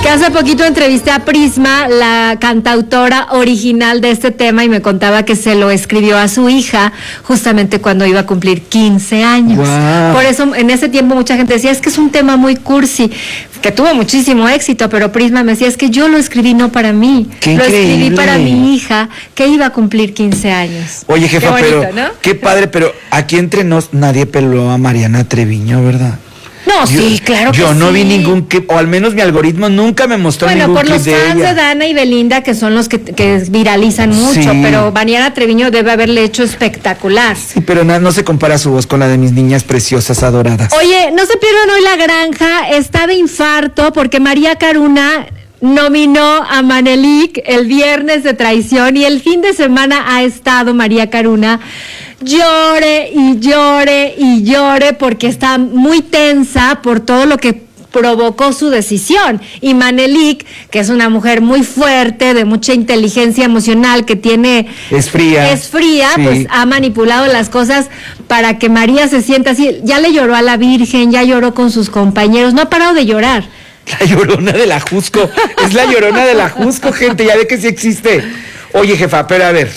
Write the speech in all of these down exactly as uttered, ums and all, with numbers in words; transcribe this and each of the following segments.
Que hace poquito entrevisté a Prisma, la cantautora original de este tema, y me contaba que se lo escribió a su hija justamente cuando iba a cumplir quince años. Wow. Por eso en ese tiempo mucha gente decía, es que es un tema muy cursi, que tuvo muchísimo éxito, pero Prisma me decía, es que yo lo escribí no para mí, qué lo increíble. escribí para mi hija que iba a cumplir quince años. Oye, jefa, qué bonito, pero ¿no? qué padre, pero aquí entre nos nadie peló a Mariana Treviño, ¿verdad? No, yo, sí, claro que sí. Yo no vi ningún clip, o al menos mi algoritmo nunca me mostró bueno, ningún clip de ella. Bueno, por los fans de Dana y Belinda, que son los que, que viralizan mucho, sí. Pero Mariana Treviño debe haberle hecho espectacular. Sí, pero no, no se compara su voz con la de mis niñas preciosas adoradas. Oye, no se pierdan hoy La Granja, está de infarto porque María Caruna nominó a Manelik el viernes de traición, y el fin de semana ha estado María Caruna llore y llore y llore porque está muy tensa por todo lo que provocó su decisión. Y Manelik, que es una mujer muy fuerte, de mucha inteligencia emocional, que tiene... Es fría. Es fría, sí. Pues ha manipulado las cosas para que María se sienta así. Ya le lloró a la Virgen, ya lloró con sus compañeros, no ha parado de llorar. La Llorona de la Jusco, es la Llorona de la Jusco, gente, ya ve que sí existe. Oye, jefa, pero a ver,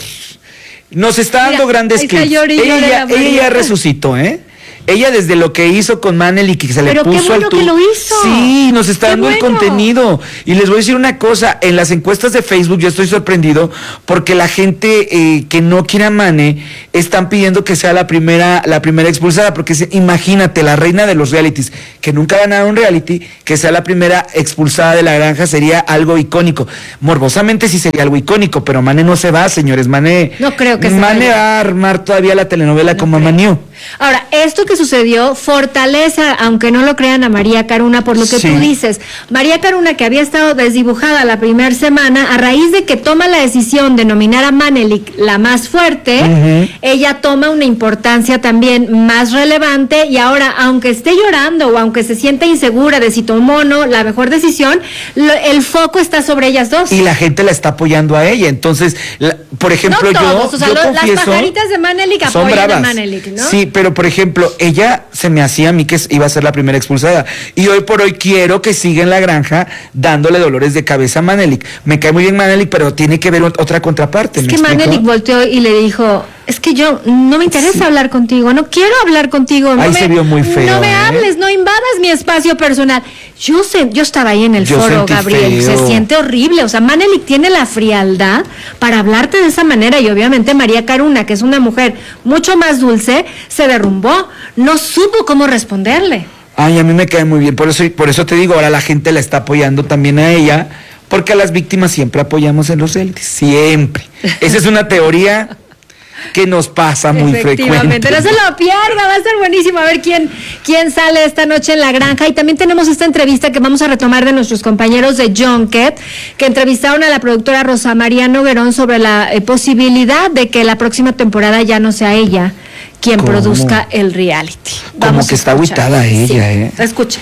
nos está dando Mira, grandes clips. Llore, llore ella, ella ya resucitó, ¿eh? Ella desde lo que hizo con Manelik, que se Pero le puso qué bueno al tu... que lo hizo. Sí, nos está qué dando bueno. el contenido. Y les voy a decir una cosa, en las encuestas de Facebook yo estoy sorprendido porque la gente eh, que no quiere a Mane están pidiendo que sea la primera, la primera expulsada, porque se, imagínate, la reina de los realities, que nunca ha ganado un reality, que sea la primera expulsada de La Granja sería algo icónico. Morbosamente sí sería algo icónico, pero Mane no se va, señores. Mane, no creo que Mane se va a armar todavía la telenovela no como Maniu. Ahora, esto que sucedió fortalece, aunque no lo crean, a María Caruna, por lo que sí. tú dices. María Caruna, que había estado desdibujada la primera semana, a raíz de que toma la decisión de nominar a Manelik la más fuerte, uh-huh. ella toma una importancia también más relevante, y ahora, aunque esté llorando o aunque se sienta insegura de si tomó o no la mejor decisión, lo, el foco está sobre ellas dos. Y la gente la está apoyando a ella. Entonces, la, por ejemplo, no todos, yo, o sea, yo lo, confieso, las pajaritas de Manelik apoyan bravas. a Manelik, ¿no? Sí, pero por ejemplo, ella se me hacía a mí que iba a ser la primera expulsada, y hoy por hoy quiero que siga en La Granja dándole dolores de cabeza a Manelik. Me cae muy bien Manelik, pero tiene que ver otra contraparte. Es ¿me que explico? Manelik volteó y le dijo, es que yo no me interesa sí. hablar contigo, no quiero hablar contigo. No ahí me, se vio muy feo. No me ¿eh? hables, no invadas mi espacio personal. Yo sé, yo estaba ahí en el yo foro, Gabriel, feo. se siente horrible. O sea, Manelik tiene la frialdad para hablarte de esa manera, y obviamente María Caruna, que es una mujer mucho más dulce, se derrumbó, no supo cómo responderle. Ay, a mí me cae muy bien, por eso, por eso te digo, ahora la gente la está apoyando también a ella, porque a las víctimas siempre apoyamos en los realities, siempre. Esa es una teoría que nos pasa muy frecuente. No se lo pierda, va a estar buenísimo a ver quién, quién sale esta noche en La Granja. Y también tenemos esta entrevista que vamos a retomar de nuestros compañeros de Junket, que entrevistaron a la productora Rosa María Noguerón sobre la eh, posibilidad de que la próxima temporada ya no sea ella quien ¿Cómo? produzca el reality. Como que está agüitada ella, sí. ¿eh? Escucha.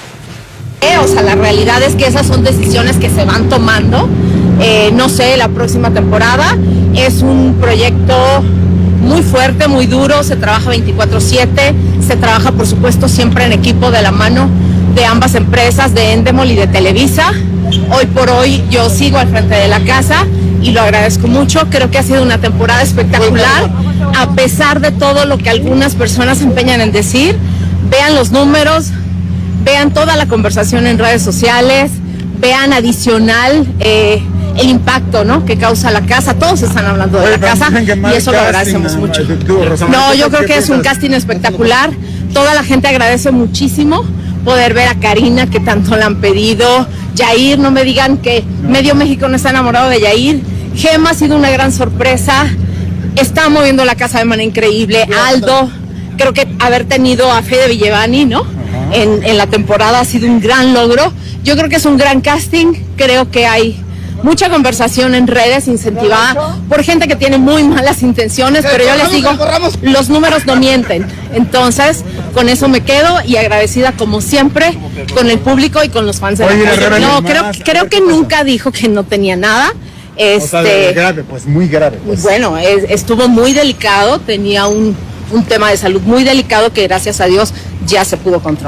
O sea, la realidad es que esas son decisiones que se van tomando. Eh, no sé, la próxima temporada es un proyecto muy fuerte, muy duro, se trabaja veinticuatro siete, se trabaja por supuesto siempre en equipo, de la mano de ambas empresas, de Endemol y de Televisa. Hoy por hoy yo sigo al frente de la casa y lo agradezco mucho. Creo que ha sido una temporada espectacular, a pesar de todo lo que algunas personas se empeñan en decir. Vean los números, vean toda la conversación en redes sociales, vean adicional eh, el impacto, ¿no?, que causa la casa. Todos están hablando de la casa y eso lo agradecemos mucho. No, yo creo que es un casting espectacular. Toda la gente agradece muchísimo poder ver a Karina, que tanto la han pedido. Yair, no me digan que medio México no está enamorado de Yair. Gema ha sido una gran sorpresa. Está moviendo la casa de manera increíble. Aldo, creo que haber tenido a Fede Villevani, ¿no?, en, en la temporada ha sido un gran logro. Yo creo que es un gran casting. Creo que hay mucha conversación en redes incentivada por gente que tiene muy malas intenciones, pero yo les digo, los números no mienten. Entonces, con eso me quedo y agradecida como siempre con el público y con los fans de la casa. No, creo, creo que nunca dijo que no tenía nada. Este, o sea, grave, pues muy grave. Pues. Bueno, es, estuvo muy delicado, tenía un, un tema de salud muy delicado que gracias a Dios ya se pudo controlar.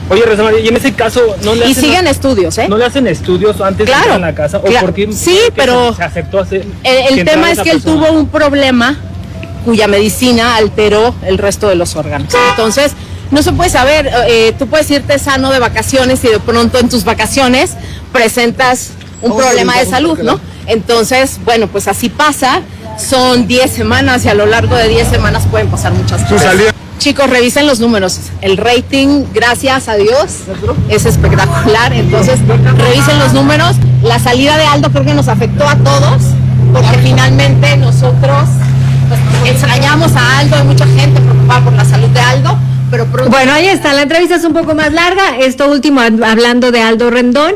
Oye, Rosa María, y en ese caso no le Y hacen siguen estudios, ¿eh? no le hacen estudios antes Claro, de entrar en la casa, o claro. por qué Sí, por qué pero se, se aceptó hacer El, el que tema entrara es esa que él persona? tuvo un problema cuya medicina alteró el resto de los órganos. Entonces, no se puede saber, eh, tú puedes irte sano de vacaciones y de pronto en tus vacaciones presentas un problema de salud, ¿no? Entonces, bueno, pues así pasa, son diez semanas y a lo largo de diez semanas pueden pasar muchas cosas. Chicos, revisen los números. El rating, gracias a Dios, es espectacular. Entonces, revisen los números. La salida de Aldo creo que nos afectó a todos, porque finalmente nosotros pues, extrañamos a Aldo, hay mucha gente preocupada por la salud de Aldo, pero pronto... Bueno, ahí está, la entrevista es un poco más larga, esto último hablando de Aldo Rendón.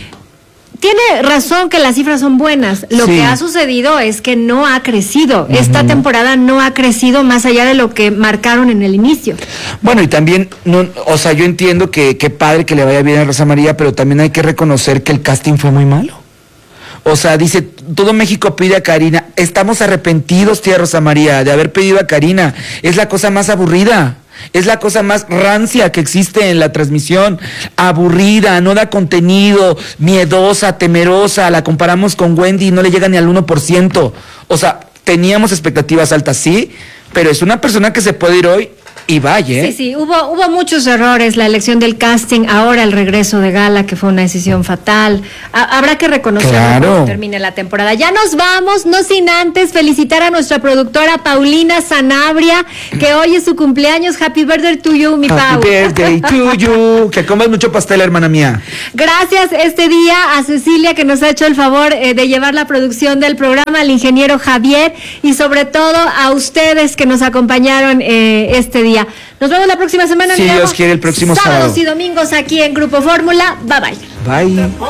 Tiene razón que las cifras son buenas. Lo Sí. que ha sucedido es que no ha crecido. Uh-huh. Esta temporada no ha crecido más allá de lo que marcaron en el inicio. Bueno, y también, no, o sea, yo entiendo que qué padre que le vaya bien a Rosa María, pero también hay que reconocer que el casting fue muy malo. O sea, dice, todo México pide a Karina. Estamos arrepentidos, tía Rosa María, de haber pedido a Karina. Es la cosa más aburrida. Es la cosa más rancia que existe en la transmisión. Aburrida, no da contenido, miedosa, temerosa. La comparamos con Wendy y no le llega ni al uno por ciento. O sea, teníamos expectativas altas, sí, pero es una persona que se puede ir hoy y vaya, ¿eh? Sí, sí, hubo, hubo muchos errores, la elección del casting, ahora el regreso de Gala, que fue una decisión fatal. Ha, habrá que reconocerlo Claro. cuando termine la temporada. Ya nos vamos, no sin antes felicitar a nuestra productora Paulina Sanabria, que hoy es su cumpleaños. Happy birthday to you, mi Pau. Happy birthday to you. Que comas mucho pastel, hermana mía. Gracias este día a Cecilia, que nos ha hecho el favor eh, de llevar la producción del programa, al ingeniero Javier y sobre todo a ustedes que nos acompañaron eh, este día. Nos vemos la próxima semana. Si Dios quiere, el próximo sábado. Sábados y domingos aquí en Grupo Fórmula. Bye bye. Bye.